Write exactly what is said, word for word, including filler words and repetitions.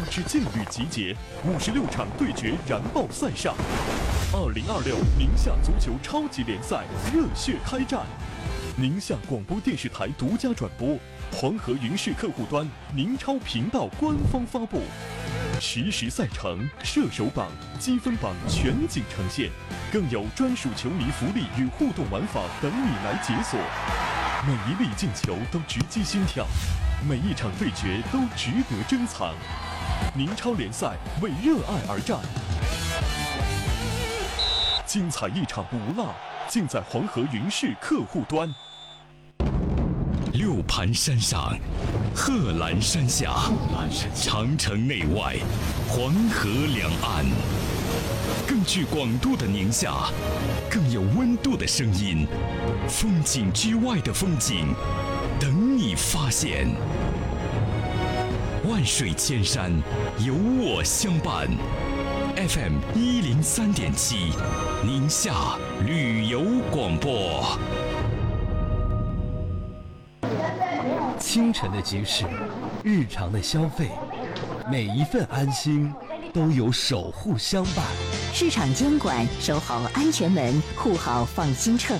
之劲旅集结，五十六场对决燃爆赛上。二零二六宁夏足球超级联赛热血开战，宁夏广播电视台独家转播，黄河云视客户端、宁超频道官方发布。实时赛程、射手榜、积分榜全景呈现，更有专属球迷福利与互动玩法等你来解锁。每一粒进球都直击心跳，每一场对决都值得珍藏。宁超联赛为热爱而战，精彩一场不落，尽在黄河云视客户端。 六盘山上，贺兰山下，长城内外，黄河两岸，更具广度的宁夏，更有温度的声音，风景之外的风景，等你发现。万水千山，有我相伴。F M 一零三点七，宁夏旅游广播。 清晨的集市，日常的消费，每一份安心都有守护相伴。 市场监管，守好安全门，护好放心车。